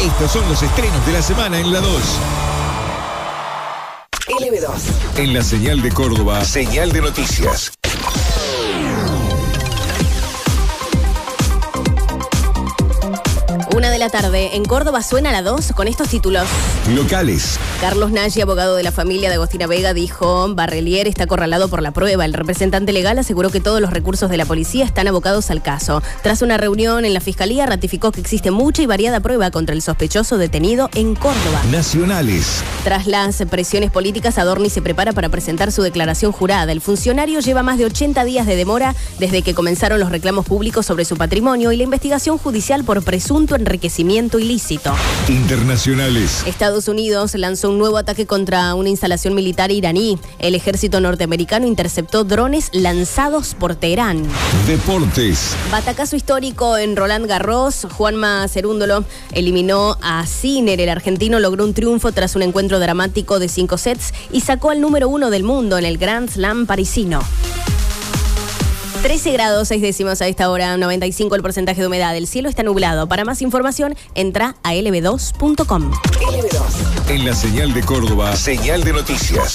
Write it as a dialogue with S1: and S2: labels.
S1: Estos son los estrenos de la semana en La 2.
S2: LB2.
S1: En la señal de Córdoba, señal de noticias.
S3: 1 de la tarde, en Córdoba suena La 2 con estos títulos.
S1: Locales.
S3: Carlos Nagy, abogado de la familia de Agostina Vega, dijo: Barrelier está acorralado por la prueba. El representante legal aseguró que todos los recursos de la policía están abocados al caso. Tras una reunión en la fiscalía, ratificó que existe mucha y variada prueba contra el sospechoso detenido en Córdoba.
S1: Nacionales.
S3: Tras las presiones políticas, Adorni se prepara para presentar su declaración jurada. El funcionario lleva más de 80 días de demora desde que comenzaron los reclamos públicos sobre su patrimonio y la investigación judicial por presunto enriquecimiento ilícito.
S1: Internacionales.
S3: Estados Unidos lanzó un nuevo ataque contra una instalación militar iraní. El ejército norteamericano interceptó drones lanzados por Teherán.
S1: Deportes.
S3: Batacazo histórico en Roland Garros. Juanma Cerúndolo eliminó a Sinner. El argentino logró un triunfo tras un encuentro dramático de 5 sets y sacó al número 1 del mundo en el Grand Slam parisino. 13 grados 6 décimos a esta hora, 95 el porcentaje de humedad. El cielo está nublado. Para más información, entra a lb2.com.
S2: LB2.
S1: En la señal de Córdoba, señal de noticias.